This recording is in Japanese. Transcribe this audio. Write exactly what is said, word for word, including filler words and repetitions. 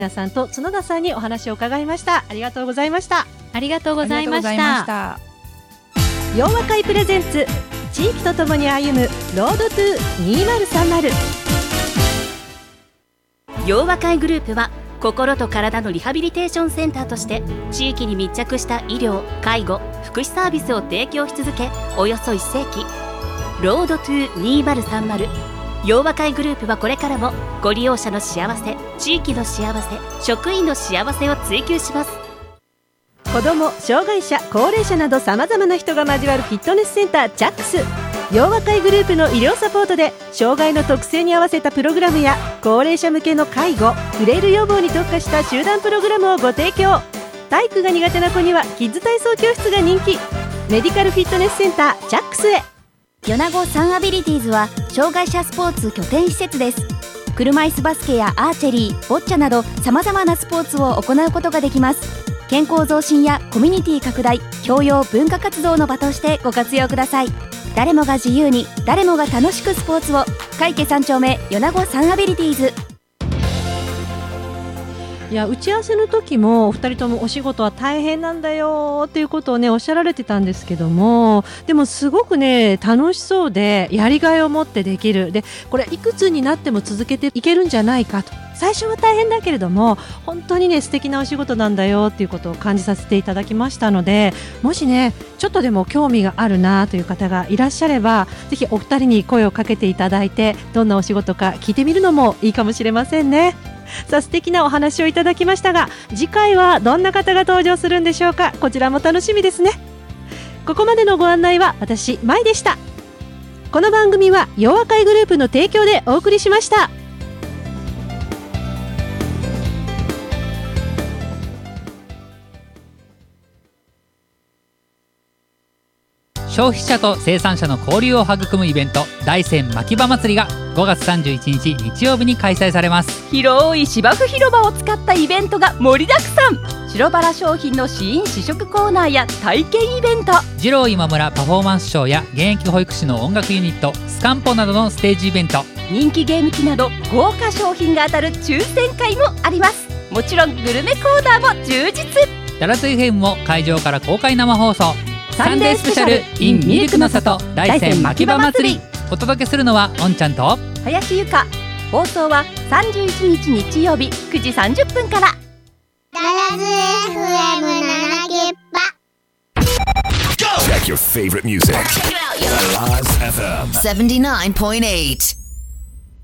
皆さんと角田さんにお話を伺いました。ありがとうございました。 ありがとうございました。 洋和会プレゼンツ、地域とともに歩むロードトゥにせんさんじゅう。 洋和会グループは心と体のリハビリテーションセンターとして地域に密着した医療、介護、福祉サービスを提供し続けおよそいっせいき。ロードトゥにせんさんじゅう。洋和会グループはこれからもご利用者の幸せ、地域の幸せ、職員の幸せを追求します。 子ども、障害者、高齢者などさまざまな人が交わるフィットネスセンターチャックス。洋和会グループの医療サポートで障害の特性に合わせたプログラムや高齢者向けの介護、フレイル予防に特化した集団プログラムをご提供。体育が苦手な子にはキッズ体操教室が人気。メディカルフィットネスセンターチャックスへ。 米子サンアビリティーズは障害者スポーツ拠点施設です。車椅子バスケやアーチェリー、ボッチャなどさまざまなスポーツを行うことができます。健康増進やコミュニティ拡大、教養文化活動の場としてご活用ください。誰もが自由に、誰もが楽しくスポーツを。海家三丁目米子サンアビリティーズ。 いや、打ち合わせの時もお二人ともお仕事は大変なんだよっていうことをねおっしゃられてたんですけども、でもすごくね楽しそうでやりがいを持ってできる。でこれいくつになっても続けていけるんじゃないかと。最初は大変だけれども本当にね素敵なお仕事なんだよっていうことを感じさせていただきましたので、もしねちょっとでも興味があるなという方がいらっしゃればぜひお二人に声をかけていただいてどんなお仕事か聞いてみるのもいいかもしれませんね。さあ素敵なお話をいただきましたが、次回はどんな方が登場するんでしょうか。こちらも楽しみですね。ここまでのご案内は私舞でした。この番組は洋和会グループの提供でお送りしました。 消費者と生産者の交流を育むイベント、大山牧場祭りがごがつさんじゅういちにち日曜日に開催されます。 広い芝生広場を使ったイベントが盛りだくさん。白バラ商品の試飲試食コーナーや体験イベント、 二郎今村パフォーマンスショーや現役保育士の音楽ユニットスカンポなどのステージイベント、 人気ゲーム機など豪華商品が当たる抽選会もあります。もちろんグルメコーナーも充実。 ダラス エフエム も会場から公開生放送、 サンデースペシャル in ミルクの里大山牧場祭り。 お届けするのはおんちゃんと林由香。放送はさんじゅういちにち日曜日くじさんじゅっぷんから。 ダラズ エフエム ななきゅっぱ。 Check your favorite music. Check it out, yo. Daraz エフエム seventy-nine point eight